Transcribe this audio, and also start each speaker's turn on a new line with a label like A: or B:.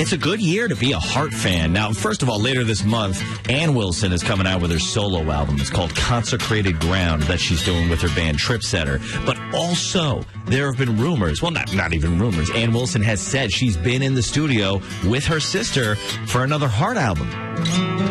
A: It's a good year to be a Heart fan. Now, first of all, later this month, Ann Wilson is coming out with her solo album. It's called Consecrated Ground that she's doing with her band Trip Center. But also, there have been rumors. Well, not even rumors. Ann Wilson has said she's been in the studio with her sister for another Heart album.